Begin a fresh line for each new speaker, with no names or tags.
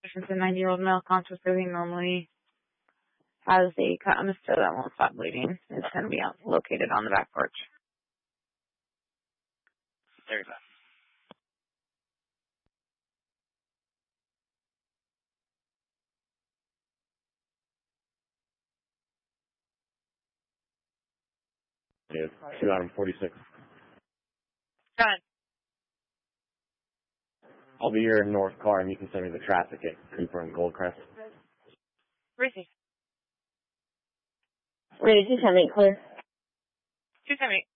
since a 90-year-old male conscious breathing normally has a cut on his toe that won't stop bleeding. It's going to be located on the back porch. There you go.
Yeah, 2 out of 46.
Go ahead.
I'll be your north car, and you can send me the traffic at Cooper and Goldcrest.
Receive.
Wait, did you send me, Claire?
278.